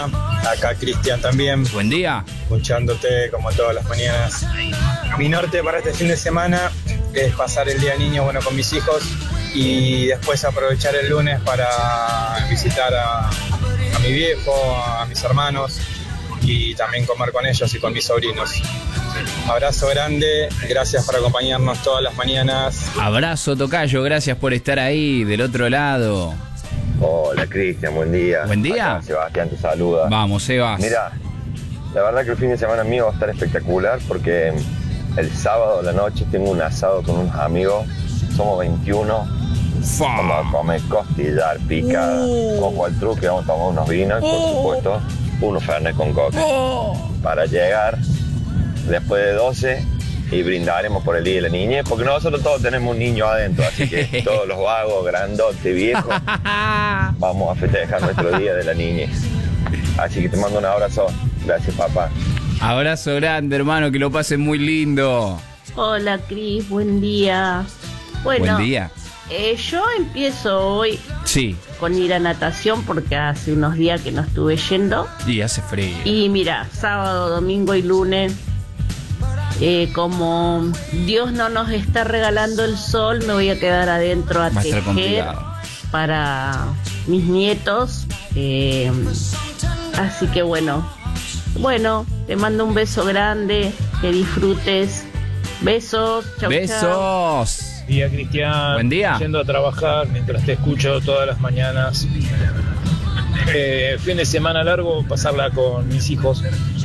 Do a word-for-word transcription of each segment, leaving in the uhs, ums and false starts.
Acá Cristian también. Buen día. Escuchándote como todas las mañanas. Mi norte para este fin de semana es pasar el Día Niño bueno con mis hijos y después aprovechar el lunes para visitar a, a mi viejo, a mis hermanos y también comer con ellos y con mis sobrinos. Abrazo grande, gracias por acompañarnos todas las mañanas. Abrazo, tocayo, gracias por estar ahí del otro lado. Hola Cristian, buen día. Buen día. Acá Sebastián te saluda. Vamos, Sebas. Mira, la verdad que el fin de semana mío va a estar espectacular porque el sábado a la noche tengo un asado con unos amigos. Somos veintiuno. Fa. Vamos a comer costillar, picada, uh. ojo al truque, vamos a tomar unos vinos y por uh. supuesto unos fernet con coca. Uh. Para llegar después de doce y brindaremos por el Día de la Niñez, porque nosotros todos tenemos un niño adentro, así que todos los vagos, grandotes, viejos, vamos a festejar nuestro Día de la Niñez. Así que te mando un abrazo. Gracias, papá. Abrazo grande, hermano, que lo pasen muy lindo. Hola, Cris, buen día. Bueno, buen día. Eh, yo empiezo hoy sí. con ir a natación porque hace unos días que no estuve yendo. Y hace frío. Y mira, sábado, domingo y lunes, eh, como Dios no nos está regalando el sol, me voy a quedar adentro a Va tejer a para mis nietos. Eh, así que bueno, bueno, te mando un beso grande, que disfrutes. Besos, chau, besos. Chau. Buen día, Cristian. Buen día. Yendo a trabajar mientras te escucho todas las mañanas. Eh, fin de semana largo, pasarla con mis hijos.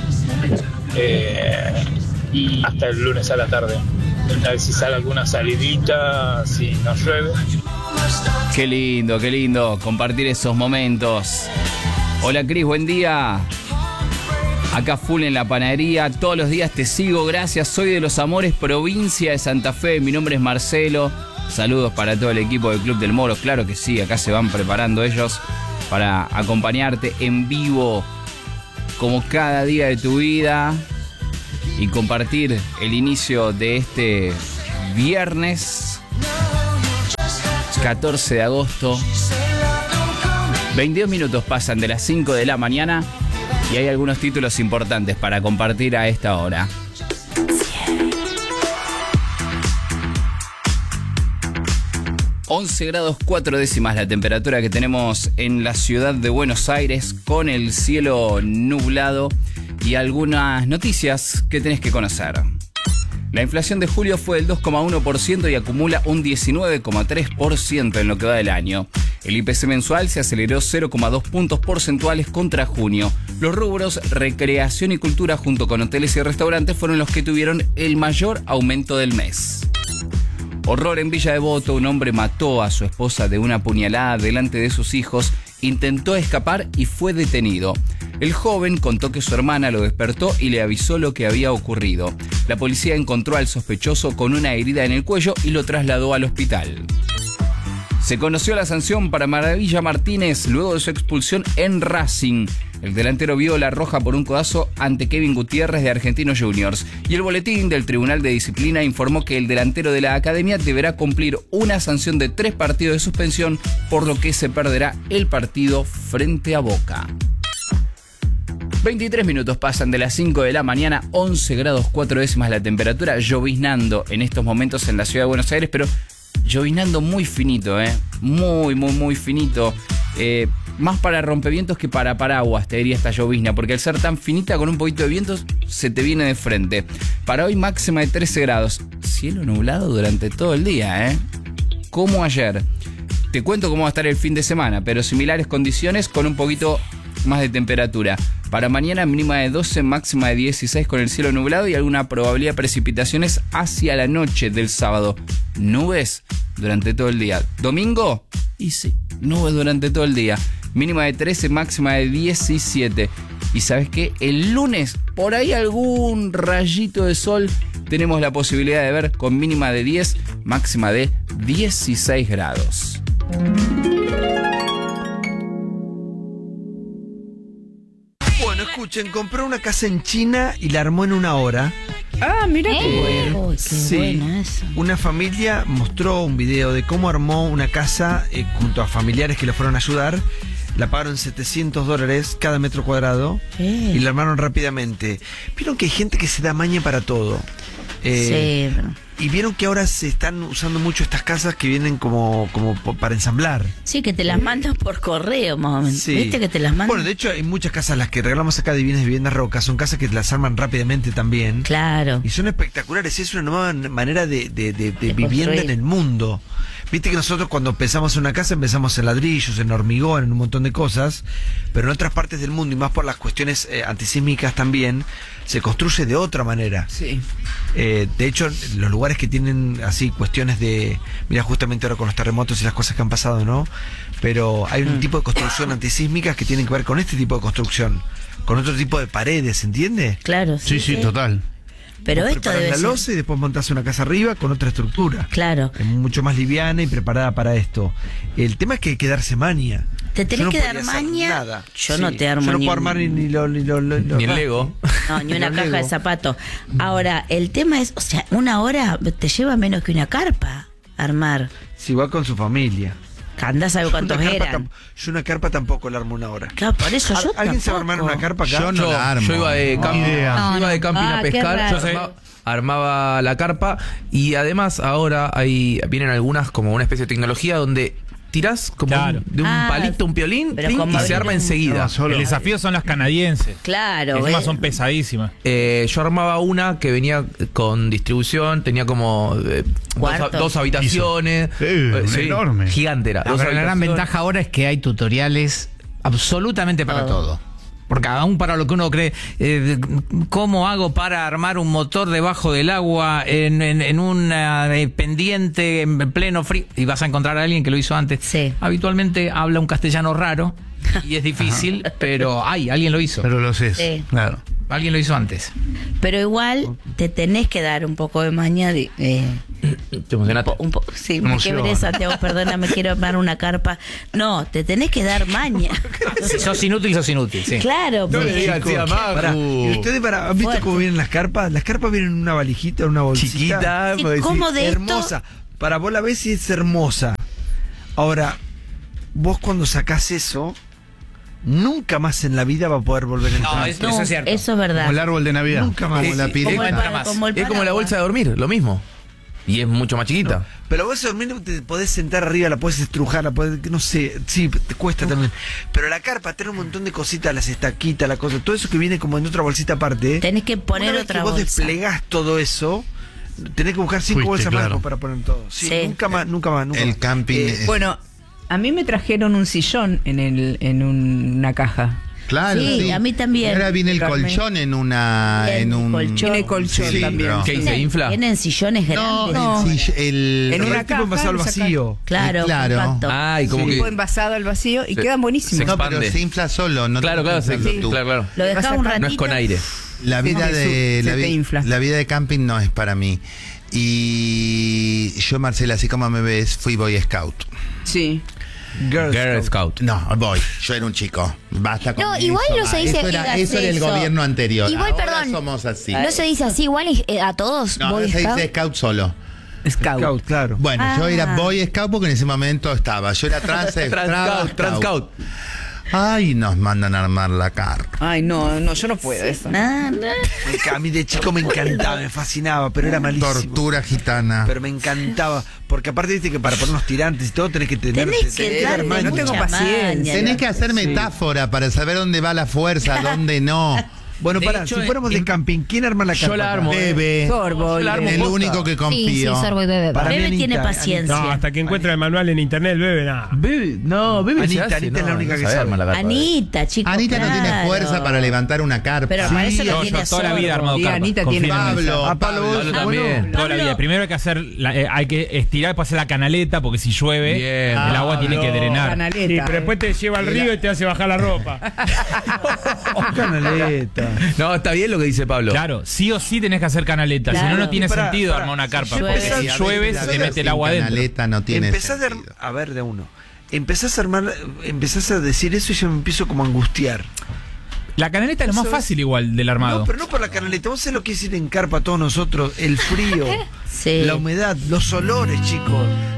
Eh, y hasta el lunes a la tarde. A ver si sale alguna salidita, si no llueve. Qué lindo, qué lindo compartir esos momentos. Hola, Cris, buen día. Acá full en la panadería, todos los días te sigo, gracias, soy de Los Amores, provincia de Santa Fe, mi nombre es Marcelo, saludos para todo el equipo del Club del Moro, claro que sí, acá se van preparando ellos para acompañarte en vivo como cada día de tu vida y compartir el inicio de este viernes catorce de agosto, veintidós minutos pasan de las cinco de la mañana. Y hay algunos títulos importantes para compartir a esta hora. once grados cuatro décimas la temperatura que tenemos en la ciudad de Buenos Aires, con el cielo nublado y algunas noticias que tenés que conocer. La inflación de julio fue del dos coma uno por ciento y acumula un diecinueve coma tres por ciento en lo que va del año. El I P C mensual se aceleró cero coma dos puntos porcentuales contra junio. Los rubros recreación y cultura junto con hoteles y restaurantes fueron los que tuvieron el mayor aumento del mes. Horror en Villa Devoto, un hombre mató a su esposa de una puñalada delante de sus hijos, intentó escapar y fue detenido. El joven contó que su hermana lo despertó y le avisó lo que había ocurrido. La policía encontró al sospechoso con una herida en el cuello y lo trasladó al hospital. Se conoció la sanción para Maravilla Martínez luego de su expulsión en Racing. El delantero vio la roja por un codazo ante Kevin Gutiérrez de Argentinos Juniors. Y el boletín del Tribunal de Disciplina informó que el delantero de la academia deberá cumplir una sanción de tres partidos de suspensión, por lo que se perderá el partido frente a Boca. veintitrés minutos pasan de las cinco de la mañana, once grados cuatro décimas la temperatura, lloviznando en estos momentos en la ciudad de Buenos Aires, pero lloviznando muy finito, ¿eh? Muy, muy, muy finito. Eh, más para rompevientos que para paraguas, te diría esta llovizna, porque al ser tan finita con un poquito de vientos, se te viene de frente. Para hoy máxima de trece grados. Cielo nublado durante todo el día, ¿eh? Como ayer. Te cuento cómo va a estar el fin de semana, pero similares condiciones con un poquito más de temperatura. Para mañana mínima de doce, máxima de dieciséis con el cielo nublado y alguna probabilidad de precipitaciones hacia la noche del sábado. Nubes durante todo el día. Domingo, y sí, nubes durante todo el día. Mínima de trece, máxima de diecisiete. Y ¿sabes qué? El lunes, por ahí algún rayito de sol tenemos la posibilidad de ver con mínima de diez, máxima de dieciséis grados. Bueno, escuchen, compró una casa en China y la armó en una hora. Ah, mira ¿Eh? qué bueno. Uy, qué Sí, buena eso. una familia mostró un video de cómo armó una casa eh, junto a familiares que le fueron a ayudar. la pagaron setecientos dólares cada metro cuadrado Eh. y la armaron rápidamente. Vieron que hay gente que se da maña para todo. Eh, Sí, pero- Y vieron que ahora se están usando mucho estas casas que vienen como, como po- para ensamblar. sí, que te las mandan por correo, más o menos. Sí. ¿Viste que te las mandan? Bueno, de hecho hay muchas casas, las que regalamos acá de Divinas Viviendas Roca, son casas que las arman rápidamente también. Claro. Y son espectaculares, es una nueva manera de, de- de- de De vivienda construir. en el mundo. Viste que nosotros cuando pensamos en una casa empezamos en ladrillos, en hormigón, en un montón de cosas, pero en otras partes del mundo y más por las cuestiones eh, antisísmicas también, se construye de otra manera. Sí. Eh, de hecho, los lugares que tienen así cuestiones de, mira, justamente ahora con los terremotos y las cosas que han pasado, ¿no? Pero hay un Mm. tipo de construcción antisísmicas que tienen que ver con este tipo de construcción, con otro tipo de paredes, ¿entiende? Claro, sí. Sí, sí, total. Pero Vos esto preparás debe la ser... losa y después montás una casa arriba con otra estructura. Claro. Es mucho más liviana y preparada para esto. El tema es que hay que darse maña. Te tenés Yo no que dar podría hacer maña. nada. Yo no te armo Yo no ni puedo un- armar ni, ni lo, ni lo, lo- lo- Ni el Lego. No, ni una Los caja de Lego. zapatos. Ahora, el tema es, o sea, una hora te lleva menos que una carpa armar. Si va con su familia. Andás a ver Yo cuántos una carpa eran. tam- Yo una carpa tampoco la armo una hora. Claro, por eso yo ¿Alguien se va a armar tampoco. una carpa acá? Yo no la armo. Yo iba de camping, idea. yo iba de camping Ah, a qué pescar, raro. yo armaba, armaba la carpa y además ahora hay vienen algunas como una especie de tecnología donde tirás como Claro. un- de un Ah, palito, un piolín, pero pling, como y se abrir arma un- enseguida. No, solo. El desafío son las canadienses. Claro, Encima ¿ves? son pesadísimas. Eh, yo armaba una que venía con distribución, tenía como eh, dos, Cuartos. dos habitaciones. Sí, Eh, una enorme. Gigante era. No, Dos pero la gran habitaciones. ventaja ahora es que hay tutoriales absolutamente para Todo. todo. Porque aún para lo que uno cree, eh, ¿cómo hago para armar un motor debajo del agua en, en, en una eh, pendiente en pleno frío? Y vas a encontrar a alguien que lo hizo antes. Sí. Habitualmente habla un castellano raro y es difícil, pero hay, alguien lo hizo. Pero lo sé. Sí. Claro. Alguien lo hizo antes. Pero igual te tenés que dar un poco de maña. De, eh, Te emocionaste. un po- sí, me Emociona. quebré, Santiago, perdóname, quiero armar una carpa. No, te tenés que dar maña. Si sos inútil, sos inútil, sí. Claro, No le porque- digas así a Macu. Pará, ¿y ustedes para, ¿han visto Fuerte. cómo vienen las carpas? Las carpas vienen en una valijita, en una bolsita. Chiquita, Sí, pues, ¿cómo de esto? Hermosa. Para vos la ves y es hermosa. Ahora, vos cuando sacás eso, nunca más en la vida va a poder volver a entrar. No, es- No, eso es cierto. eso es verdad. Como el árbol de Navidad. Nunca más. Como la Sí, pileta. Como el, entra pa- más. como el Es como la paraguas. bolsa de dormir, lo mismo. Y es mucho más chiquita. Pero vos dormir te podés sentar arriba, la podés estrujar, la podés, no sé, sí, te cuesta también. Pero la carpa tiene un montón de cositas, las estaquitas, la cosa, todo eso que viene como en otra bolsita aparte. Tenés que poner Una vez otra que vos bolsa. desplegás todo eso, tenés que buscar cinco Fuiste, bolsas claro. más para poner todo. Sí, Sí. nunca más, nunca más, nunca El más. camping. Eh, es- Bueno, a mí me trajeron un sillón en el en un- una caja. Claro, Sí, sí. a mí también. Ahora viene el Carmen. colchón en una. Bien, En un colchón. Tiene colchón Sí, también. pero- ¿Qué dice? Tienen- ¿Infla? Tienen sillones No, grandes. el, el- En el una tipo caja, envasado al lo sacás. vacío. Claro, Claro. compacto. Ah, y como Sí. que. Fue envasado al vacío y Se- quedan buenísimos. se No, pero expande. se infla solo. No Claro, claro, tenés que sí, inflarlo tú. claro, claro. Lo dejás un ratito. No es con aire. La vida Sí, de se la, te vi- infla. la vida de camping no es para mí. Y yo, Marcela, así como me ves, fui Boy Scout. Sí. Girl Girl Scout. Scout. No, voy. Yo era un chico. Basta con No, eso. igual no se Ah, dice Eso era, digas eso era el eso. gobierno anterior. Igual, Ahora perdón. somos así. No se dice así igual eh, a todos. No, Boy ahora se Scout. dice Scout solo. Scout. Scout, claro. Bueno, yo Ah. era Boy Scout porque en ese momento estaba. Yo era trans, Trans trans Scout, Trans Scout. Ay, nos mandan a armar la carpa. Ay, no, no, yo no puedo eso. Ah, no. Me enca- A mí de chico me encantaba, me fascinaba, pero era malísimo. Tortura gitana. Pero me encantaba. Porque aparte, viste que para poner unos tirantes y todo tenés que tener. Tenés te- que tenés darle maña. no tengo mucha paciencia. maña. Tenés que hacer metáfora para saber dónde va la fuerza, dónde no. Bueno, De pará, hecho, si fuéramos de en- camping, ¿quién arma la carpa? Yo la armo. acá? Bebe. Sorbo. Yo la armo El posta. único que Sí, sí, confío. sorbo y bebé. Para mí, Bebe tiene Anita, paciencia. No, hasta que encuentra el manual en internet, bebe nada. Bebe, no, bebe Anita, se hace, Anita es no, la única no que sabe sabe. armar la carpa. Anita, chicos. Anita no tiene claro. fuerza para levantar una carpa. Pero para eso lo Yo, tiene yo toda la vida he Sorbo. armado Y carpa. Anita confíen tiene- en mí. Pablo, Ah, Pablo, vos, Pablo bueno, también. Toda la Pablo. vida. Primero hay que hacer, la- eh, hay que estirar para hacer la canaleta, porque si llueve, Bien. el agua tiene que drenar. Canaleta. Sí, pero después te lleva al río y te hace bajar la ropa. Canaleta. No, está bien lo que dice Pablo. Claro, sí o sí tenés que hacer canaleta, si no, Claro. no tiene Pará, sentido pará. armar una carpa. Si Porque llueve- si llueve, se te mete el agua adentro. Canaleta no tiene Empezás a, sentido. a ver de uno. Empezás a armar, empezás a decir eso y yo me empiezo como a angustiar. La canaleta es lo más Eso es- fácil igual del armado. No, pero no por la canaleta. Vos sabés lo que es ir en carpa todos nosotros. El frío, Sí. la humedad, los olores, chicos.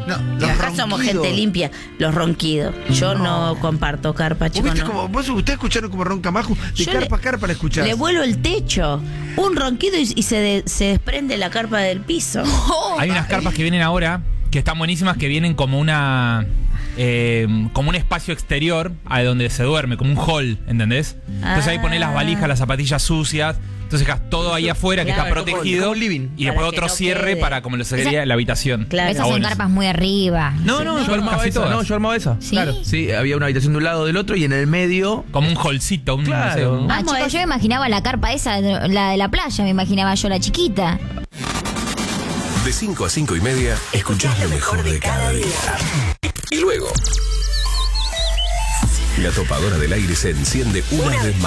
No, los Acá somos ronquidos. gente limpia. Los ronquidos. Yo no, comparto carpa, ¿Vos, chicos. viste No. como, vos ustedes escucharon como ronca Maju? De Yo carpa le- a carpa la escuchás. Le vuelo el techo. Un ronquido y, y se, de- se desprende la carpa del piso. Hay unas carpas que vienen ahora que están buenísimas, que vienen como una eh, como un espacio exterior a donde se duerme, como un hall, ¿entendés? Entonces ahí ponés las valijas, las zapatillas sucias. Entonces dejas todo ahí afuera que Claro, está como- protegido como un living. y después Para que otro no cierre quede. para como lo sería la habitación. Claro. Esas Ah, son bueno. carpas muy arriba. No, no, Yo armaba casi esa, todas. no, yo armaba esa. ¿Sí? Claro. Sí, había una habitación de un lado del otro y en el medio. Como un hallcito, un, Claro. no sé, un- Ah, Vamos chicos, a- yo me imaginaba la carpa esa, la de la playa, me imaginaba yo la chiquita. De cinco a cinco y media, escuchás lo mejor de cada día. Y luego, la topadora del aire se enciende una vez más.